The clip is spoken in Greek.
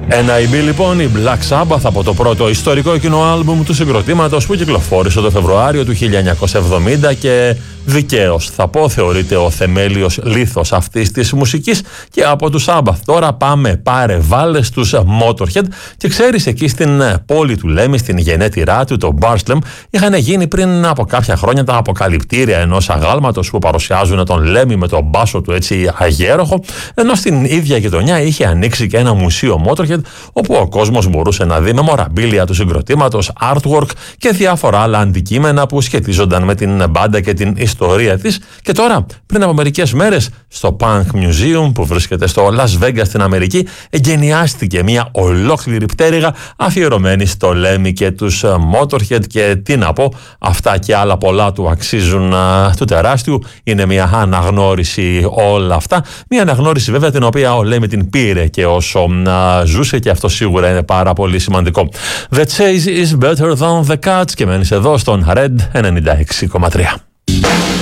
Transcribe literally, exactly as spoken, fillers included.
εν άι μπι λοιπόν, η Black Sabbath, από το πρώτο ιστορικό κοινό άλμπουμ του συγκροτήματος που κυκλοφόρησε το Φεβρουάριο του χίλια εννιακόσια εβδομήντα και δικαίως θα πω θεωρείται ο θεμέλιος λίθος αυτής της μουσικής. Και από τους Sabbath τώρα πάμε πάρε βάλε στους Motorhead. Και ξέρεις, εκεί στην πόλη του Λέμι, στην γενέτειρά του, το Barslem, είχαν γίνει πριν από κάποια χρόνια τα αποκαλυπτήρια ενός αγάλματος που παρουσιάζουν τον Λέμι με τον μπάσο του έτσι αγέροχο, ενώ στην ίδια γειτονιά είχε ανοίξει και ένα μουσείο Motorhead, όπου ο κόσμος μπορούσε να δει μεμοραμπίλια του συγκροτήματος, artwork και διάφορα άλλα αντικείμενα που σχετίζονταν με την μπάντα και την ιστορία της. Και τώρα, πριν από μερικές μέρες, στο Punk Museum που βρίσκεται στο Las Vegas στην Αμερική, εγκαινιάστηκε μια ολόκληρη πτέρυγα αφιερωμένη στο Λέμι και τους Motorhead. Και τι να πω, αυτά και άλλα πολλά του αξίζουν α, του τεράστιου. Είναι μια αναγνώριση όλα αυτά. Μια αναγνώριση βέβαια την οποία ο Λέμι την πήρε και όσο α, ζούσε, και αυτό σίγουρα είναι πάρα πολύ σημαντικό. The chase is better than the cuts, και μένεις εδώ στον Red ενενήντα έξι κόμμα τρία.